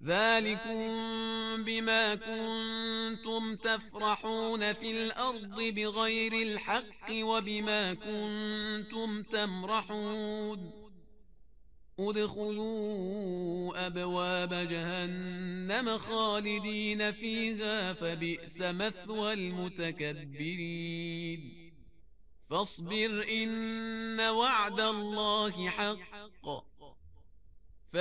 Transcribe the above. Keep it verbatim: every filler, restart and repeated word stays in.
ذلكم بما كنتم تفرحون في الأرض بغير الحق وبما كنتم تمرحون ادخلوا أبواب جهنم خالدين فيها فبئس مثوى المتكبرين فاصبر إن وعد الله حق